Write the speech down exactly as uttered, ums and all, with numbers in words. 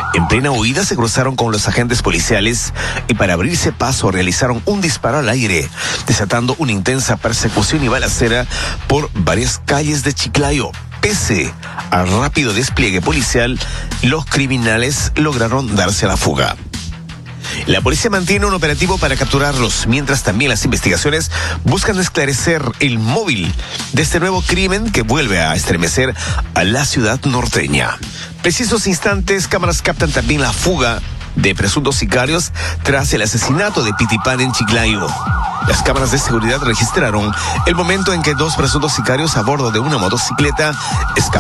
En plena huida se cruzaron con los agentes policiales y para abrirse paso realizaron un disparo al aire, desatando una intensa persecución y balacera por varias calles de Chiclayo. Pese al rápido despliegue policial, los criminales lograron darse a la fuga. La policía mantiene un operativo para capturarlos, mientras también las investigaciones buscan esclarecer el móvil de este nuevo crimen que vuelve a estremecer a la ciudad norteña. Precisos instantes, cámaras captan también la fuga de presuntos sicarios tras el asesinato de Pitipán en Chiclayo. Las cámaras de seguridad registraron el momento en que dos presuntos sicarios a bordo de una motocicleta escaparon